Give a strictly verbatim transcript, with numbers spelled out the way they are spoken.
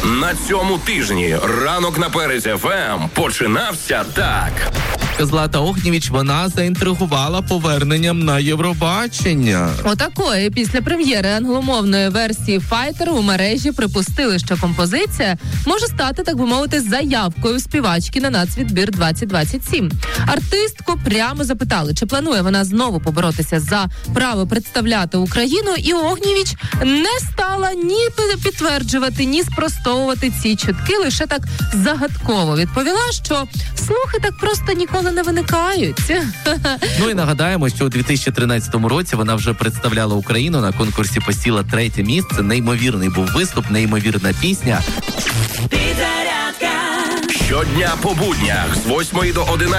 На цьому тижні ранок на Перець еф ем починався так. Злата Огнєвіч, вона заінтригувала поверненням на Євробачення. Отакої. Після прем'єри англомовної версії «Fighter» у мережі припустили, що композиція може стати, так би мовити, заявкою співачки на нацвідбір двадцять двадцять сім. Артистку прямо запитали, чи планує вона знову поборотися за право представляти Україну, і Огнєвіч не стала ні підтверджувати, ні спростовувати ці чутки, лише так загадково відповіла, що слухи так просто ніколи не виникають. Ну і нагадаємо, що у дві тисячі тринадцятому році вона вже представляла Україну, на конкурсі посіла третє місце. Неймовірний був виступ, неймовірна пісня. Щодня по буднях з восьмої до одинадцятої